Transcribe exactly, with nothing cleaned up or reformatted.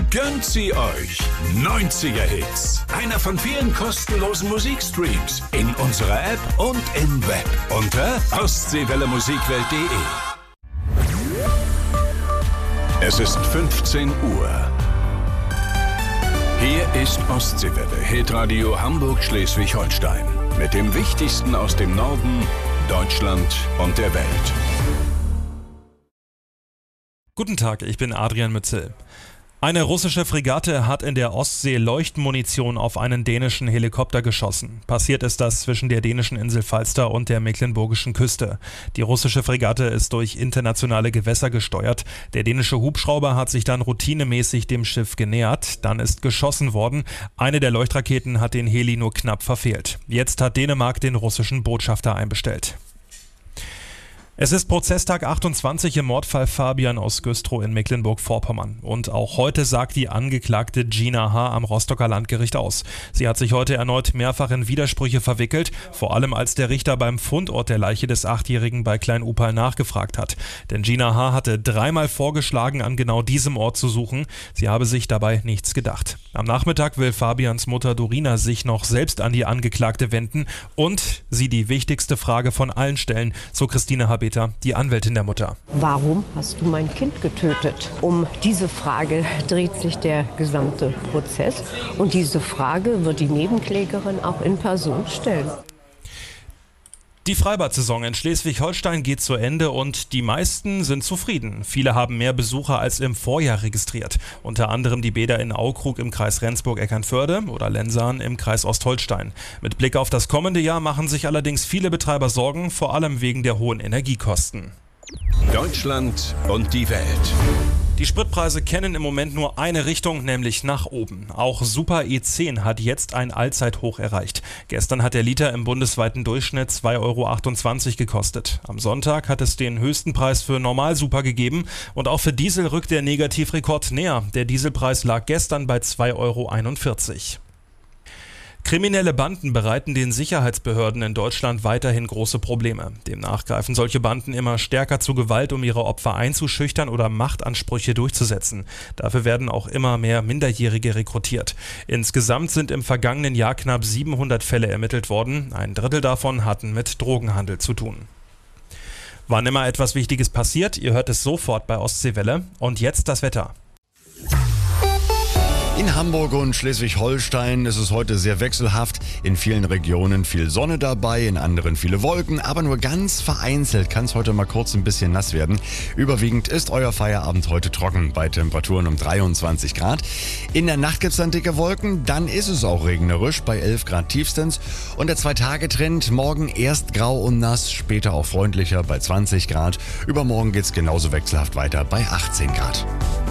Gönnt sie euch. neunziger Hits. Einer von vielen kostenlosen Musikstreams in unserer App und im Web unter ostseewelle musikwelt punkt de. Es ist fünfzehn Uhr. Hier ist Ostseewelle, Hitradio Hamburg-Schleswig-Holstein. Mit dem Wichtigsten aus dem Norden, Deutschland und der Welt. Guten Tag, ich bin Adrian Mützel. Eine russische Fregatte hat in der Ostsee Leuchtmunition auf einen dänischen Helikopter geschossen. Passiert ist das zwischen der dänischen Insel Falster und der mecklenburgischen Küste. Die russische Fregatte ist durch internationale Gewässer gesteuert. Der dänische Hubschrauber hat sich dann routinemäßig dem Schiff genähert. Dann ist geschossen worden. Eine der Leuchtraketen hat den Heli nur knapp verfehlt. Jetzt hat Dänemark den russischen Botschafter einbestellt. Es ist Prozesstag achtundzwanzig im Mordfall Fabian aus Güstrow in Mecklenburg-Vorpommern. Und auch heute sagt die Angeklagte Gina H. am Rostocker Landgericht aus. Sie hat sich heute erneut mehrfach in Widersprüche verwickelt, vor allem als der Richter beim Fundort der Leiche des Achtjährigen bei Klein-Upal nachgefragt hat. Denn Gina H. hatte dreimal vorgeschlagen, an genau diesem Ort zu suchen. Sie habe sich dabei nichts gedacht. Am Nachmittag will Fabians Mutter Dorina sich noch selbst an die Angeklagte wenden und sie die wichtigste Frage von allen stellen, so Christine Habeter, die Anwältin der Mutter. Warum hast du mein Kind getötet? Um diese Frage dreht sich der gesamte Prozess und diese Frage wird die Nebenklägerin auch in Person stellen. Die Freibad-Saison in Schleswig-Holstein geht zu Ende und die meisten sind zufrieden. Viele haben mehr Besucher als im Vorjahr registriert. Unter anderem die Bäder in Aukrug im Kreis Rendsburg-Eckernförde oder Lensahn im Kreis Ostholstein. Mit Blick auf das kommende Jahr machen sich allerdings viele Betreiber Sorgen, vor allem wegen der hohen Energiekosten. Deutschland und die Welt. Die Spritpreise kennen im Moment nur eine Richtung, nämlich nach oben. Auch Super E zehn hat jetzt ein Allzeithoch erreicht. Gestern hat der Liter im bundesweiten Durchschnitt zwei Euro achtundzwanzig gekostet. Am Sonntag hat es den höchsten Preis für Normal Super gegeben und auch für Diesel rückt der Negativrekord näher. Der Dieselpreis lag gestern bei zwei Euro einundvierzig. Kriminelle Banden bereiten den Sicherheitsbehörden in Deutschland weiterhin große Probleme. Demnach greifen solche Banden immer stärker zu Gewalt, um ihre Opfer einzuschüchtern oder Machtansprüche durchzusetzen. Dafür werden auch immer mehr Minderjährige rekrutiert. Insgesamt sind im vergangenen Jahr knapp siebenhundert Fälle ermittelt worden. Ein Drittel davon hatten mit Drogenhandel zu tun. Wann immer etwas Wichtiges passiert, ihr hört es sofort bei Ostseewelle. Und jetzt das Wetter. In Hamburg und Schleswig-Holstein ist es heute sehr wechselhaft. In vielen Regionen viel Sonne dabei, in anderen viele Wolken, aber nur ganz vereinzelt kann es heute mal kurz ein bisschen nass werden. Überwiegend ist euer Feierabend heute trocken, bei Temperaturen um dreiundzwanzig Grad. In der Nacht gibt es dann dicke Wolken, dann ist es auch regnerisch, bei elf Grad tiefstens. Und der Zwei-Tage-Trend, morgen erst grau und nass, später auch freundlicher bei zwanzig Grad. Übermorgen geht es genauso wechselhaft weiter bei achtzehn Grad.